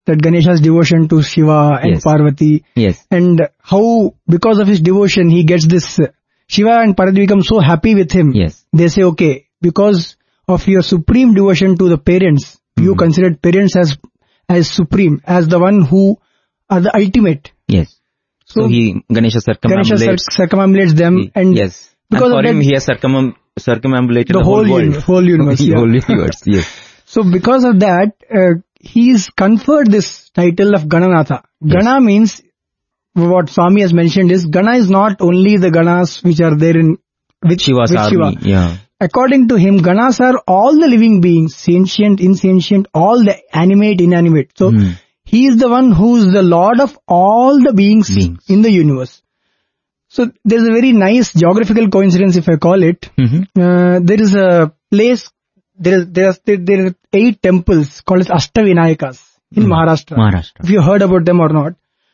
that Ganesha's devotion to Shiva and Yes. Parvati. Yes. And how, because of his devotion, he gets this, Shiva and Parvati become so happy with him. Yes. They say, okay, because of your supreme devotion to the parents, you considered parents as supreme, as the one who are the ultimate. Yes. So Ganesha circumambulates them, and yes. because and for of him, that, he has circumambulated the whole world. whole universe. The Yeah. whole universe, yes. So because of that, he's conferred this title of Gananatha. Yes. Gana means, what Swami has mentioned is, Gana is not only the Ganas which are there with Shiva's army. Shiva. Yeah. According to him, Ganas are all the living beings, sentient, insentient, all the animate, inanimate. So he is the one who is the lord of all the beings in the universe. So there's a very nice geographical coincidence, if I call it. There is a place, there are 8 temples called as Ashtavinayakas in Maharashtra. If you heard about them or not.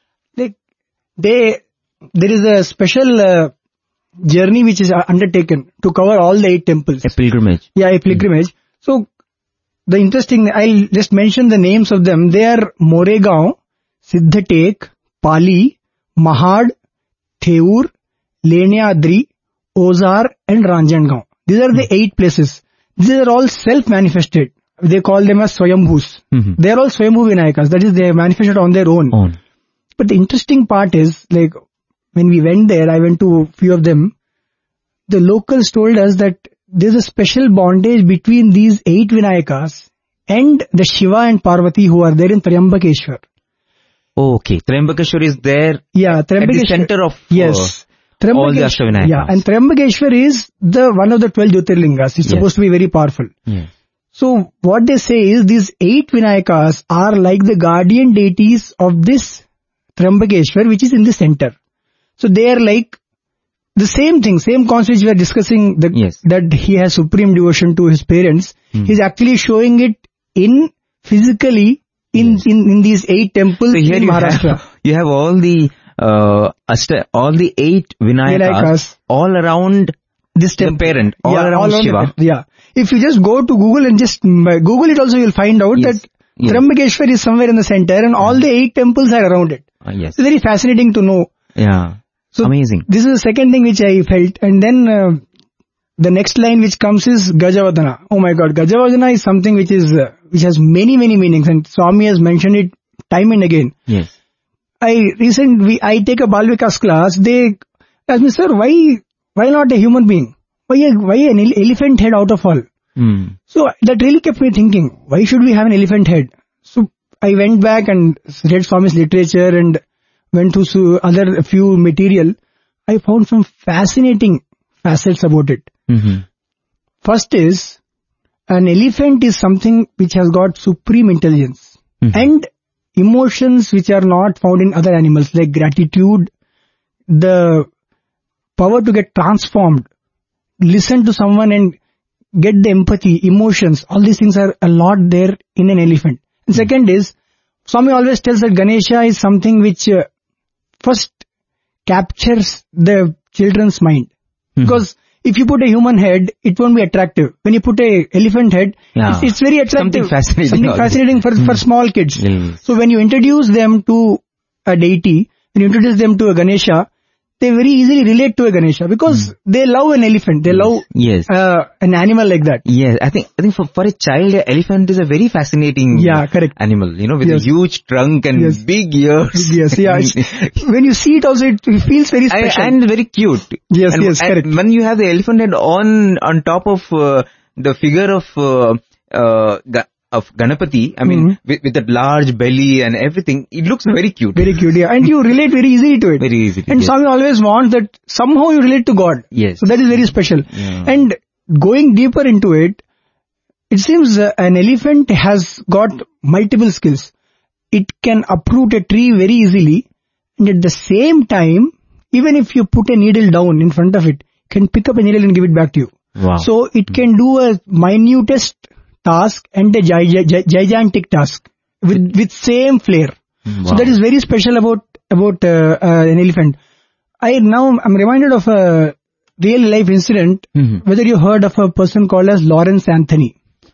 There is a special journey which is undertaken to cover all the 8 temples. A pilgrimage. Yeah, a pilgrimage. So the interesting, I'll just mention the names of them. They are Moregaon, Siddhatek, Pali, Mahad, Theur, Lenyadri, Ozar and Ranjangaon. These are the 8 places. These are all self-manifested. They call them as Swayambhus. They are all Swayambhu Vinayakas. That is, they are manifested on their own. But the interesting part is, like, when we went there, I went to a few of them, the locals told us that there's a special bondage between these 8 Vinayakas and the Shiva and Parvati who are there in Triambakeshwar. Okay, Triambakeshwar is there. Yeah, at the center of yes. all the Ashtavinayakas. Yeah, and Triambakeshwar is the one of the 12 Jyotirlingas. It's supposed to be very powerful. Yes. So what they say is these 8 Vinayakas are like the guardian deities of this Triambakeshwar, which is in the center. So they are like the same thing, same concept we are discussing, that he has supreme devotion to his parents. He's actually showing it physically in these 8 temples in Maharashtra. You have all the all the 8 Vinayakas all around this temple. The parent, all around Shiva. Yeah. If you just go to Google and just Google it also, you'll find out that Triambakeshwar is somewhere in the center and all the 8 temples are around it. Yes. It's very fascinating to know. Yeah. So amazing. This is the second thing which I felt. And then the next line which comes is Gajavadana. Oh my God, Gajavadana is something which has many, many meanings, and Swami has mentioned it time and again. Yes. I take a Bal Vikas class. They ask me, sir, why not a human being? Why an elephant head out of all? So that really kept me thinking, why should we have an elephant head? So I went back and read Swami's literature and went to a few material. I found some fascinating facets about it. First is, an elephant is something which has got supreme intelligence and emotions which are not found in other animals, like gratitude, the power to get transformed, listen to someone and get the empathy, emotions. All these things are a lot there in an elephant. And second is, Swami always tells that Ganesha is something which first captures the children's mind. Because if you put a human head, it won't be attractive. When you put a elephant head, it's very attractive. Something fascinating for small kids. So when you introduce them to a deity, when you introduce them to a Ganesha, they very easily relate to a Ganesha because they love an elephant. They love an animal like that. Yes, I think for a child, an elephant is a very fascinating animal, with a huge trunk and big ears. When you see it also, it feels very special. And very cute. Correct. When you have the elephant head on top of the figure of Ganapati, I mean, with that large belly and everything, it looks very cute. Very cute, yeah. And you relate very easily to it. Very easily. And Swami always wants that somehow you relate to God. Yes. So that is very special. Yeah. And going deeper into it, it seems an elephant has got multiple skills. It can uproot a tree very easily, and at the same time, even if you put a needle down in front of it, it can pick up a needle and give it back to you. Wow. So it can do a minutest task and a gigantic task with same flair. Wow. So that is very special about an elephant. I'm reminded of a real life incident. Whether you heard of a person called as Lawrence Anthony.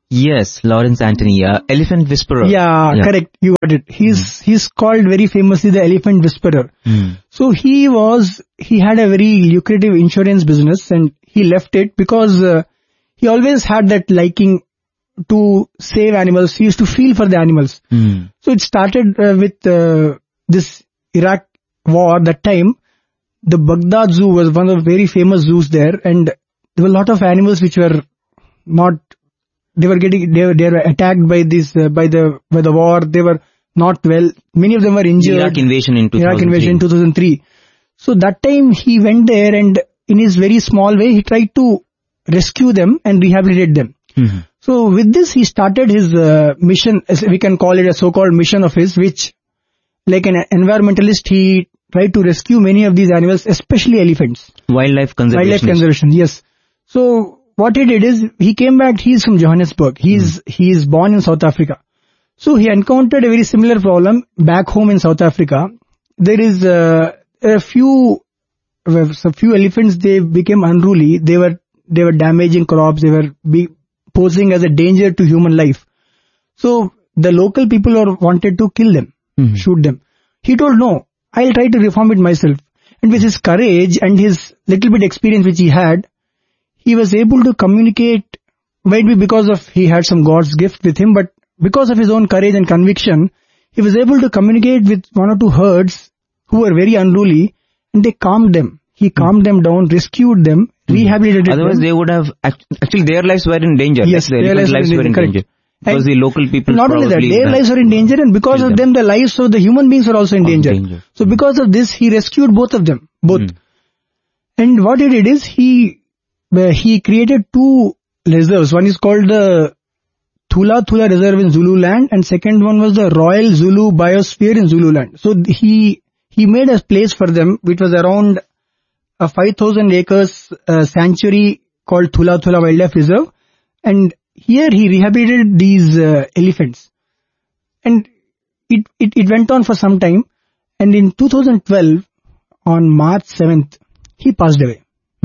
Yes, Lawrence Anthony, Elephant Whisperer. Yeah, correct. You got it. He's called very famously the Elephant Whisperer. So he had a very lucrative insurance business, and he left it because he always had that liking to save animals. He used to feel for the animals. So it started with this Iraq war. That time, the Baghdad Zoo was one of the very famous zoos there, and there were a lot of animals which were not. They were attacked by the war. They were not well. Many of them were injured. Iraq invasion in 2003. So that time he went there, and in his very small way, he tried to rescue them and rehabilitate them. So with this, he started his mission, as we can call it a so-called mission of his, which, like an environmentalist, he tried to rescue many of these animals, especially elephants. Wildlife conservation. Yes. So what he did is, he came back, he's from Johannesburg. He is born in South Africa. So he encountered a very similar problem back home in South Africa. There is a few elephants, they became unruly. They were damaging crops. They were posing as a danger to human life. So the local people wanted to kill them, shoot them. He told, no, I'll try to reform it myself. And with his courage and his little bit experience which he had, he was able to communicate, might be because of he had some God's gift with him, but because of his own courage and conviction, he was able to communicate with one or two herds who were very unruly, and they calmed them. He calmed them down, rescued them, rehabilitated them. Otherwise they would have, actually their lives were in danger. Yes, their lives were in danger. Because the local people not only that, their lives were in danger, and because of them, the lives of the human beings were also in danger. So because of this, he rescued both of them. And what he did is, he created two reserves. One is called the Thula Reserve in Zululand, and second one was the Royal Zulu Biosphere in Zululand. So he made a place for them, which was around a 5,000 acres sanctuary called Thula Wildlife Reserve, and here he rehabilitated these elephants. And it went on for some time, and in 2012, on March 7th, he passed away.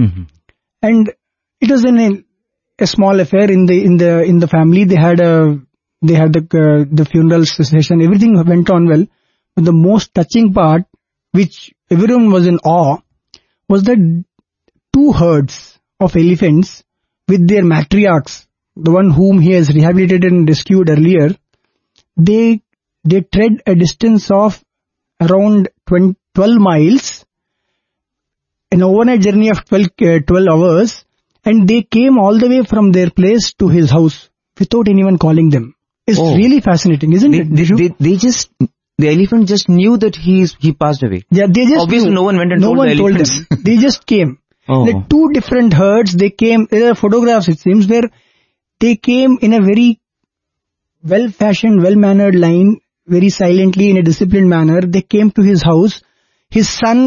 And it was a small affair in the family. They had the funeral session. Everything went on well. But the most touching part, which everyone was in awe, was that two herds of elephants with their matriarchs, the one whom he has rehabilitated and rescued earlier, they tread a distance of around 12 miles, an overnight journey of 12 hours, and they came all the way from their place to his house without anyone calling them. It's really fascinating, isn't it? The elephant just knew that he passed away. Yeah, they just obviously knew. No one went and told them. They just came. The two different herds, they came. There are photographs, it seems, where they came in a very well-fashioned, well-mannered line, very silently, in a disciplined manner. They came to his house. His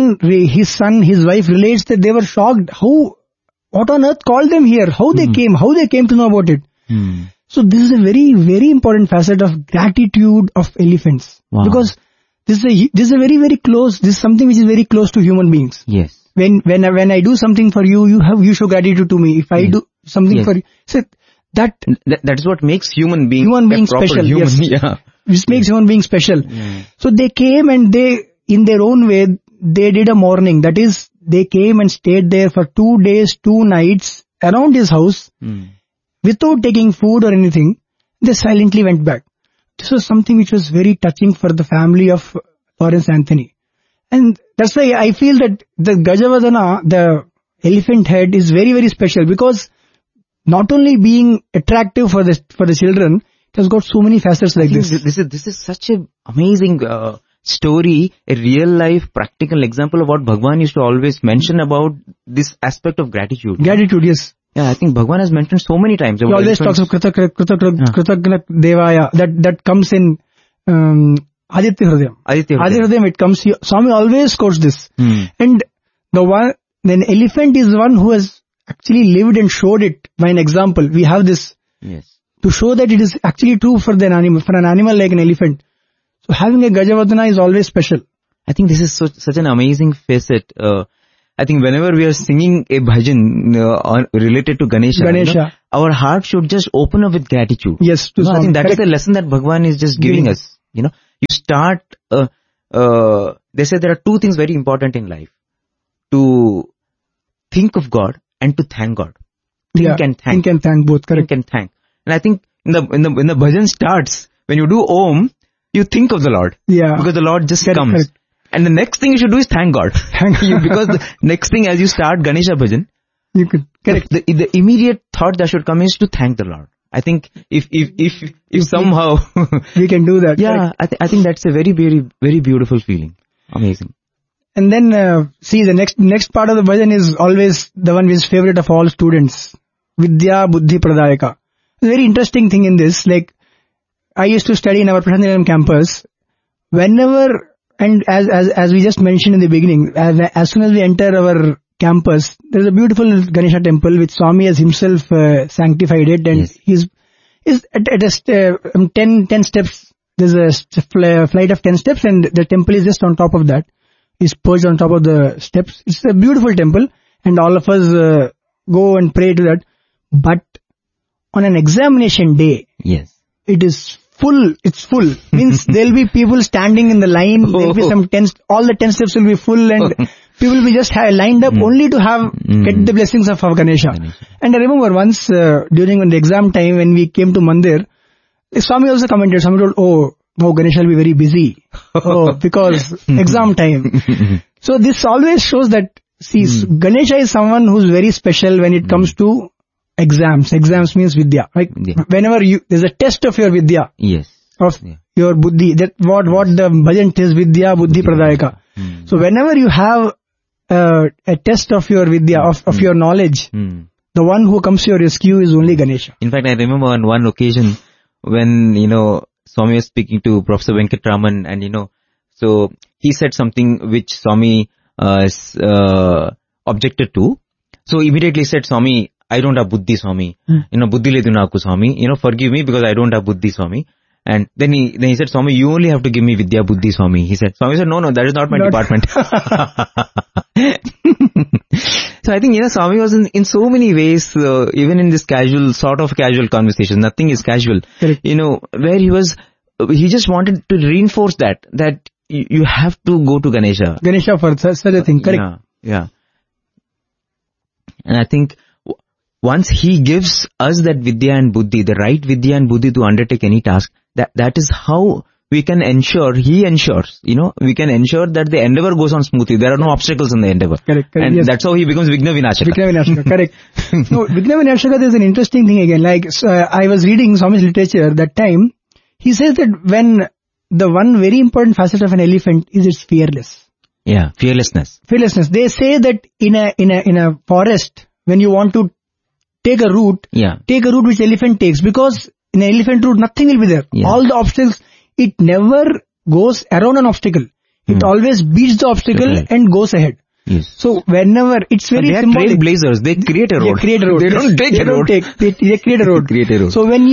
wife relates that they were shocked. What on earth called them here? How they came to know about it. So this is a very, very important facet of gratitude of elephants. Wow. Because this is a very, very close, this is something which is very close to human beings. Yes. When I do something for you, you show gratitude to me. If I do something for you, so that is what makes human beings special. Human, This makes human beings special. So they came, and they, in their own way, they did a mourning. That is, they came and stayed there for 2 days, 2 nights around his house without taking food or anything. They silently went back. This was something which was very touching for the family of Lawrence Anthony. And that's why I feel that the Gajavadana, the elephant head, is very, very special, because not only being attractive for the children, it has got so many facets like this. This is such an amazing story, a real life practical example of what Bhagwan used to always mention about this aspect of gratitude. Gratitude, yes. Yeah, I think Bhagwan has mentioned so many times. He always talks of Kritagna Devaya. That comes in Aditya Hridayam. It comes here. Swami always quotes this. And then elephant is one who has actually lived and showed it by an example. We have this to show that it is actually true for an animal like an elephant. So having a Gajavadana is always special. I think this is such an amazing facet. I think whenever we are singing a bhajan related to Ganesha, our heart should just open up with gratitude. Yes, I think that is the lesson that Bhagwan is just giving us. You start, they say there are two things very important in life. To think of God and to thank God. Think and thank. Think and thank both, correct. Think and thank. And I think when the bhajan starts, when you do Om, you think of the Lord. Yeah. Because the Lord just comes. Correct. And the next thing you should do is thank God. Thank you. Because the next thing as you start Ganesha bhajan, you could, correct. The immediate thought that should come is to thank the Lord. I think if somehow we can do that. Yeah, I think that's a very, very, very beautiful feeling. Amazing. And then, see, the next part of the bhajan is always the one which is favorite of all students. Vidya Buddhi Pradayaka. A very interesting thing in this, like, I used to study in our Prashanthi campus. Whenever, and as we just mentioned in the beginning, as soon as we enter our campus, there is a beautiful Ganesha temple which Swami has himself sanctified it, and is at 10 steps. There's a flight of 10 steps, and the temple is just on top of that. Is perched on top of the steps. It's a beautiful temple, and all of us go and pray to that. But on an examination day, it is full. It's full. Means there'll be people standing in the line. There'll be some all the 10 steps will be full, and people will be just lined up only to get the blessings of Ganesha. And I remember once during the exam time when we came to Mandir, Swami also commented. Swami told, "Oh, Ganesha will be very busy. Because exam time." So this always shows that, Ganesha is someone who's very special when it comes to exams. Exams means Vidya. Like, whenever there's a test of your Vidya. Of your Buddhi. That what the bhajan is, Vidya Buddhi Pradayaka. So whenever you have a test of your Vidya, of your knowledge, the one who comes to your rescue is only Ganesha. In fact, I remember on one occasion when, Swami was speaking to Professor Venkatraman, and so he said something which Swami objected to. So immediately said, "Swami, I don't have buddhi, Swami. Buddhi ledu naku, Swami. Forgive me because I don't have buddhi, Swami." And then he said, "Swami, you only have to give me Vidya Buddhi, Swami." He said, Swami said, "No, that is not my department." So I think, Swami was in so many ways, even in this sort of casual conversation, nothing is casual, where he just wanted to reinforce that you have to go to Ganesha. Ganesha for such a thing, correct? Yeah. And I think once he gives us that Vidya and Buddhi, the right Vidya and Buddhi to undertake any task, that is how we can ensure, he ensures, we can ensure that the endeavor goes on smoothly. There are no obstacles in the endeavor. Correct. And that's how he becomes Vigna Vinashaka. Vigna Vinashaka, correct. No, Vigna Vinashaka, there's an interesting thing again. Like, I was reading Swami's literature that time. He says that when the one very important facet of an elephant is its fearless. Yeah, fearlessness. They say that in a forest, when you want to take a route which elephant takes, because in an elephant route, nothing will be there. Yeah. All the obstacles, it never goes around an obstacle. It always beats the obstacle and goes ahead. Yes. So whenever, it's very symbolic. They are trailblazers. They create a road. They don't take a road. They create a road. So when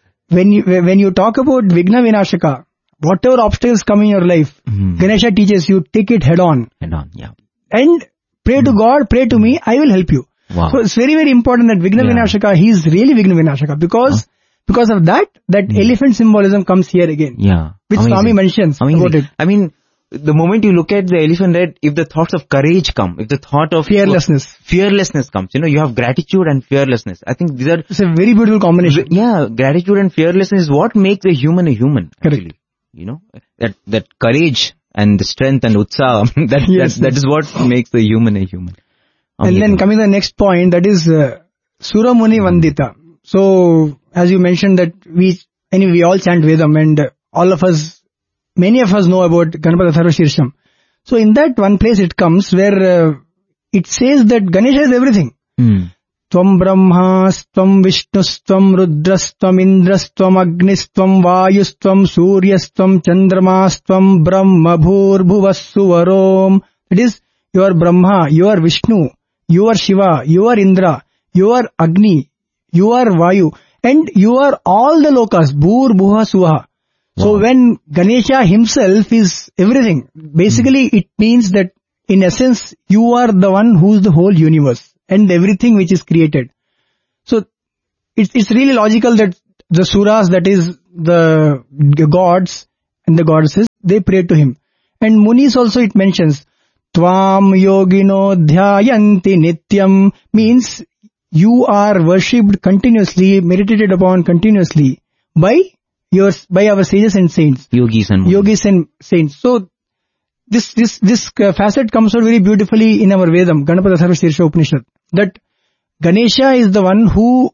you talk about Vigna Vinashaka, whatever obstacles come in your life, Ganesha teaches you, take it head on. Yeah. And pray to God, pray to me, I will help you. Wow. So it's very, very important that Vigna Vinashaka, he is really Vigna Vinashaka, because of that elephant symbolism comes here again. Yeah. Which Swami mentions about it. I mean, the moment you look at the elephant head, if the thoughts of courage come, if the thought of fearlessness comes, you have gratitude and fearlessness. I think it's a very beautiful combination. Yeah, gratitude and fearlessness is what makes a human a human. Correct. Actually. That courage and the strength and utsaha, that is what makes the human a human. And then coming to the next point, that is Suramuni Vandita. So, as you mentioned that we all chant Vedam, and many of us know about Ganapati Atharva Shirsham. So in that one place it comes where it says that Ganesha is everything. Tvam Brahmastvam Vishnustvam Rudrastvam Indrastvam Agnistvam Vayustvam Suryastvam Chandramastam Brahma Bhurбhuvassuvarom. It is, you are Brahma, you are Vishnu, you are Shiva, you are Indra, you are Agni, you are Vayu, and you are all the lokas, Bhur-Bhuva Suvaha. So when Ganesha himself is everything, basically it means that in essence, you are the one who's the whole universe and everything which is created. So it's really logical that the suras, that is the gods and the goddesses, they pray to him. And Munis also, it mentions, Tvam yogino dhyayanti nityam, means you are worshipped continuously, meditated upon continuously by our sages and saints. Yogis and saints. So this facet comes out very beautifully in our Vedam, Ganapada Atharva Upanishad, that Ganesha is the one who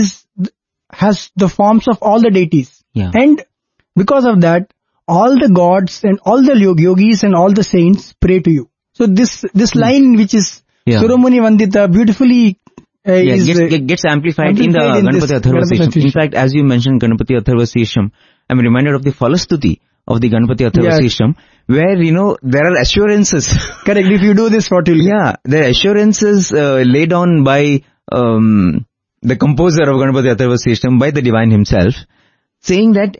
has the forms of all the deities. Yeah. And because of that, all the gods and all the yogis and all the saints pray to you. So this line, which is Suromuni Vandita, beautifully gets amplified in the Ganapati Atharva Shirsham. In fact, as you mentioned Ganapati Atharva Shirsham, I'm reminded of the Falastuti of the Ganapati Atharva Shirsham, where, there are assurances. Correct. If you do this, what will you? Yeah, there are assurances laid on by the composer of Ganapati Atharva Shirsham, by the divine himself, saying that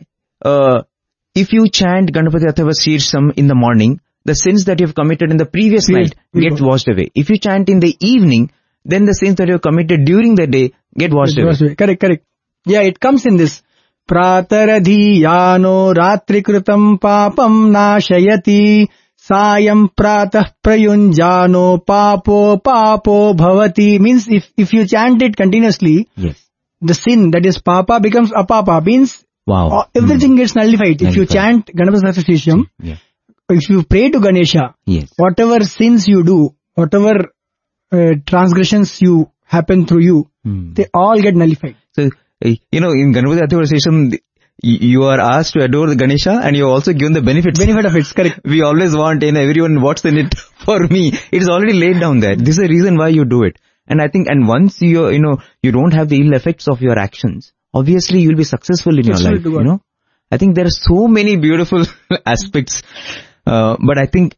if you chant Ganapati Atharva Shirsham in the morning, the sins that you have committed in the previous night get washed away. If you chant in the evening, then the sins that you have committed during the day get washed away. Correct. Yeah, it comes in this. Prataradhiyano ratrikrutam papam nashayati sayam pratah prayunjano papo bhavati. Means if you chant it continuously, the sin, that is papa, becomes apapa. Means everything gets nullified. If you chant Ganapati Atharva Shirsham, if you pray to Ganesha, whatever sins you do, whatever transgressions you happen through you, they all get nullified. So, in Ganapati Atharva Shirsham, you are asked to adore the Ganesha, and you are also given the benefit of it. Correct. We always want, everyone, what's in it for me? It is already laid down there. This is the reason why you do it. And I think, once you don't have the ill effects of your actions, obviously you'll be successful in your life, I think there are so many beautiful aspects, but I think,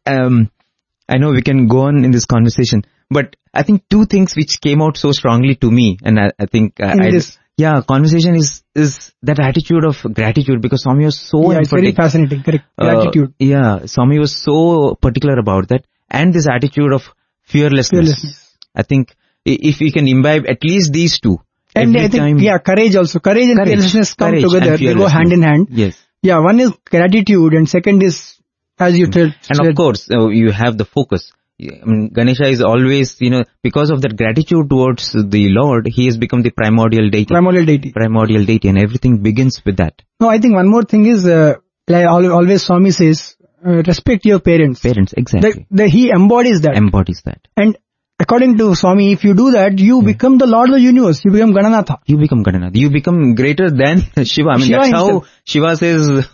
I know we can go on in this conversation, but I think two things which came out so strongly to me, and I think, conversation is that attitude of gratitude, because Swami was so it's very fascinating, correct, gratitude. Swami was so particular about that, and this attitude of fearlessness. I think if we can imbibe at least these two, and I think, courage also. Courage and fearlessness come together. They go hand in hand. Yes. Yeah, one is gratitude and second is, as you said. And of course, you have the focus. Ganesha is always, because of that gratitude towards the Lord, he has become the primordial deity. And everything begins with that. No, I think one more thing is, like always Swami says, respect your parents. Parents, exactly. He embodies that. And according to Swami, if you do that, you become the Lord of the universe. You become Gananatha. You become greater than Shiva. That's how Shiva says,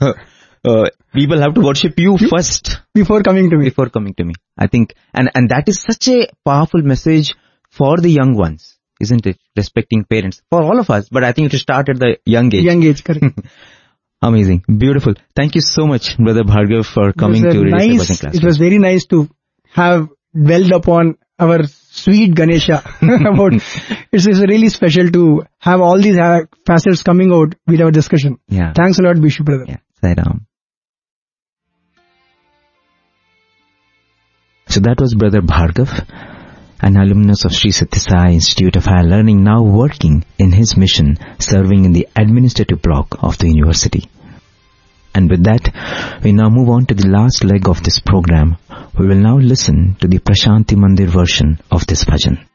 people have to worship you first. Before coming to me. I think, and that is such a powerful message for the young ones, isn't it? Respecting parents. For all of us, but I think it should start at the young age. Correct. Amazing. Beautiful. Thank you so much, Brother Bhargav, for coming to Radio Sai Bhajan Class. It was very nice to have dwelled upon our sweet Ganesha. It's really special to have all these facets coming out with our discussion. Yeah. Thanks a lot, Bishu brother. Yeah. Sai Ram. So that was Brother Bhargav, an alumnus of Sri Sathya Sai Institute of Higher Learning, now working in his mission, serving in the administrative block of the university. And with that, we now move on to the last leg of this program. We will now listen to the Prashanti Mandir version of this bhajan.